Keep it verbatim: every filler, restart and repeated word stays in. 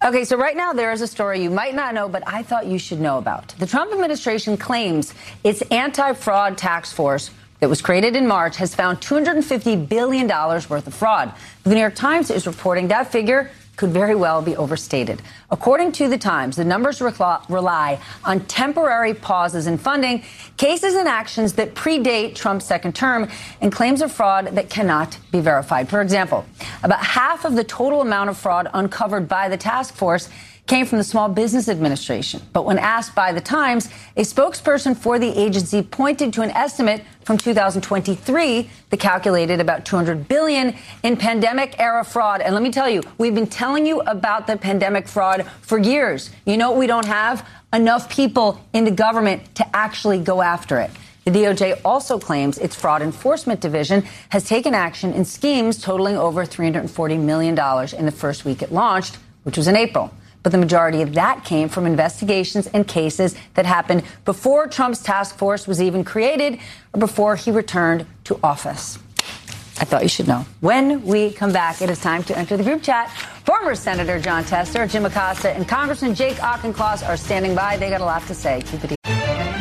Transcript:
Okay, so right now there is a story you might not know, but I thought you should know about. The Trump administration claims its anti-fraud task force that was created in March has found two hundred fifty billion dollars worth of fraud. The New York Times is reporting that figure could very well be overstated. According to the Times, the numbers rely on temporary pauses in funding, cases and actions that predate Trump's second term, and claims of fraud that cannot be verified. For example, about half of the total amount of fraud uncovered by the task force came from the Small Business Administration. But when asked by the Times, a spokesperson for the agency pointed to an estimate from two thousand twenty-three that calculated about two hundred billion dollars in pandemic-era fraud. And let me tell you, we've been telling you about the pandemic fraud for years. You know what we don't have? Enough people in the government to actually go after it. The D O J also claims its fraud enforcement division has taken action in schemes totaling over three hundred forty million dollars in the first week it launched, which was in April. But the majority of that came from investigations and cases that happened before Trump's task force was even created or before he returned to office. I thought you should know. When we come back, it is time to enter the group chat. Former Senator Jon Tester, Jim Acosta, and Congressman Jake Auchincloss are standing by. They got a lot to say. Keep it easy.